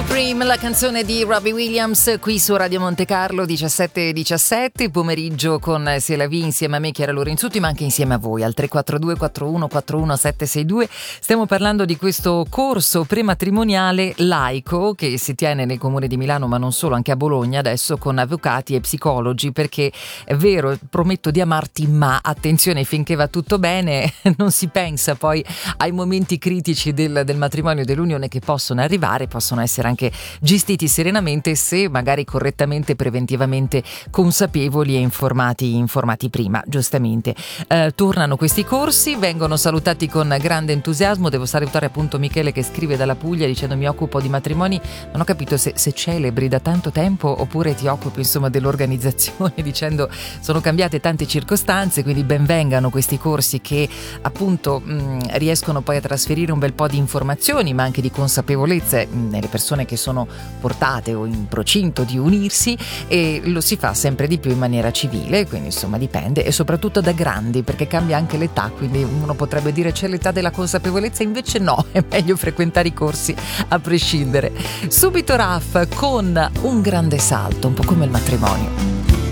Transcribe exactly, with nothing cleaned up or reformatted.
Supreme, la canzone di Robbie Williams qui su Radio Monte Carlo, diciassette e diciassette, pomeriggio con C'est la vie insieme a me Chiara Lorenzutti, ma anche insieme a voi al tre quattro due quattro uno quattro uno sette sei due. Stiamo parlando di questo corso prematrimoniale laico che si tiene nel comune di Milano, ma non solo, anche a Bologna adesso, con avvocati e psicologi, perché è vero, prometto di amarti, ma attenzione, finché va tutto bene non si pensa poi ai momenti critici del, del matrimonio e dell'unione che possono arrivare, possono essere anche gestiti serenamente se magari correttamente, preventivamente consapevoli e informati informati prima, giustamente. Eh, tornano questi corsi, vengono salutati con grande entusiasmo. Devo salutare appunto Michele che scrive dalla Puglia dicendo: mi occupo di matrimoni. Non ho capito se, se celebri da tanto tempo oppure ti occupi insomma dell'organizzazione, dicendo sono cambiate tante circostanze, quindi ben vengano questi corsi che appunto mh, riescono poi a trasferire un bel po' di informazioni ma anche di consapevolezze mh, nelle persone che sono portate o in procinto di unirsi, e lo si fa sempre di più in maniera civile, quindi insomma dipende, e soprattutto da grandi, perché cambia anche l'età, quindi uno potrebbe dire c'è l'età della consapevolezza, invece no, è meglio frequentare i corsi a prescindere. Subito Raf con Un grande salto, un po' come il matrimonio.